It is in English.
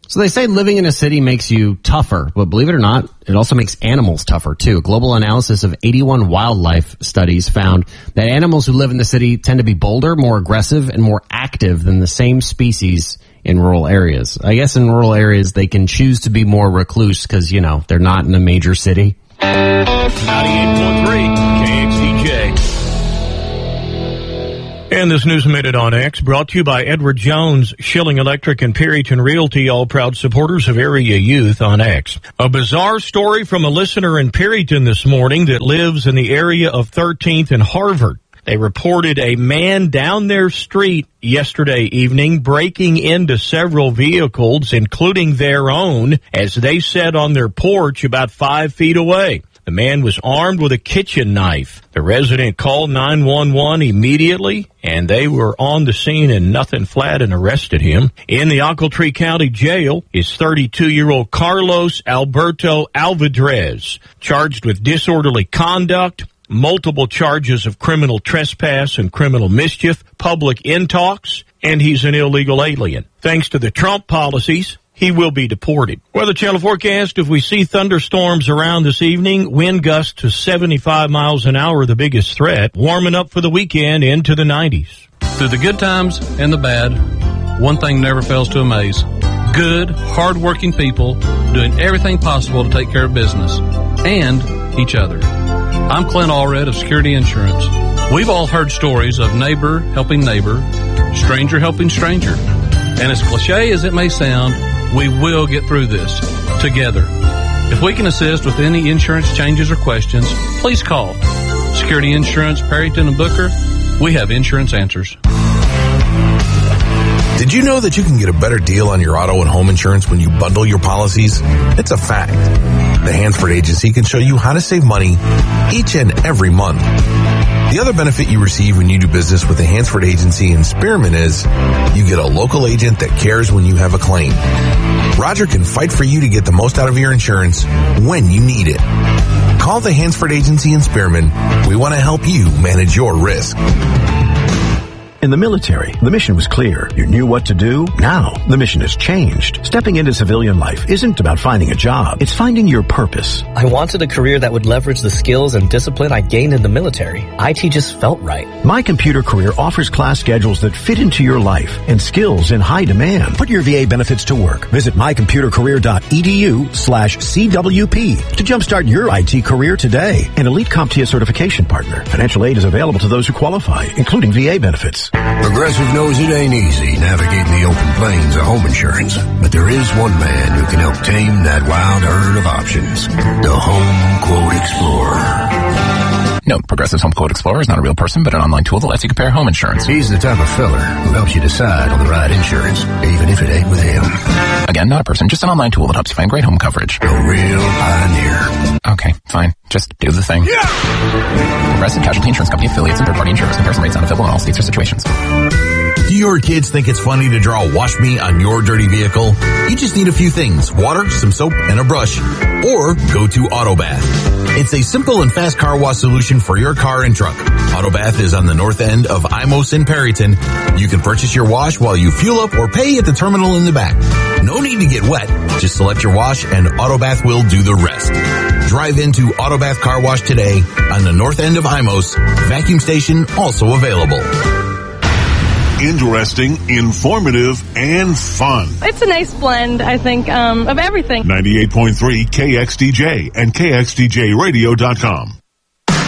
So they say living in a city makes you tougher, but believe it or not, it also makes animals tougher too. A global analysis of 81 wildlife studies found that animals who live in the city tend to be bolder, more aggressive, and more active than the same species in rural areas. I guess in rural areas they can choose to be more recluse because, you know, they're not in a major city. 98.3 KXDJ. And this News Minute on X brought to you by Edward Jones, Schilling Electric and Perryton Realty, all proud supporters of area youth on X. A bizarre story from a listener in Perryton this morning that lives in the area of 13th and Harvard. They reported a man down their street yesterday evening breaking into several vehicles, including their own, as they sat on their porch about 5 feet away. The man was armed with a kitchen knife. The resident called 911 immediately, and they were on the scene in Nothing Flat and arrested him. In the Ochiltree County Jail is 32-year-old Carlos Alberto Alvarez, charged with disorderly conduct, multiple charges of criminal trespass and criminal mischief, public intox, and he's an illegal alien. Thanks to the Trump policies, he will be deported. Weather Channel forecast, if we see thunderstorms around this evening, wind gusts to 75 miles an hour, the biggest threat, warming up for the weekend into the 90s. Through the good times and the bad, one thing never fails to amaze. Good, hard-working people doing everything possible to take care of business and each other. I'm Clint Allred of Security Insurance. We've all heard stories of neighbor helping neighbor, stranger helping stranger. And as cliche as it may sound, we will get through this together. If we can assist with any insurance changes or questions, please call Security Insurance, Perryton and Booker. We have insurance answers. Did you know that you can get a better deal on your auto and home insurance when you bundle your policies? It's a fact. The Hansford Agency can show you how to save money each and every month. The other benefit you receive when you do business with the Hansford Agency in Spearman is you get a local agent that cares when you have a claim. Roger can fight for you to get the most out of your insurance when you need it. Call the Hansford Agency in Spearman. We want to help you manage your risk. In the military, the mission was clear. You knew what to do. Now, the mission has changed. Stepping into civilian life isn't about finding a job. It's finding your purpose. I wanted a career that would leverage the skills and discipline I gained in the military. IT just felt right. My Computer Career offers class schedules that fit into your life and skills in high demand. Put your VA benefits to work. Visit mycomputercareer.edu/CWP to jumpstart your IT career today. An Elite CompTIA certification partner. Financial aid is available to those who qualify, including VA benefits. Progressive knows it ain't easy navigating the open plains of home insurance, but there is one man who can help tame that wild herd of options. The Home Quote Explorer. Note, Progressive's Home Quote Explorer is not a real person, but an online tool that lets you compare home insurance. He's the type of feller who helps you decide on the right insurance, even if it ain't with him. Again, not a person, just an online tool that helps you find great home coverage. A real pioneer. Okay, fine. Just do the thing. Yeah! Progressive Casualty Insurance Company affiliates and third-party insurers. Comparison rates not available in all states or situations. Do your kids think it's funny to draw wash me on your dirty vehicle? You just need a few things: water, some soap, and a brush. Or go to Autobath. It's a simple and fast car wash solution for your car and truck. Autobath is on the north end of Imos in Perryton. You can purchase your wash while you fuel up or pay at the terminal in the back. No need to get wet. Just select your wash and Autobath will do the rest. Drive into Autobath Car Wash today on the north end of Imos. Vacuum station also available. Interesting, informative, and fun. It's a nice blend, I think, of everything. 98.3 KXDJ and KXDJRadio.com.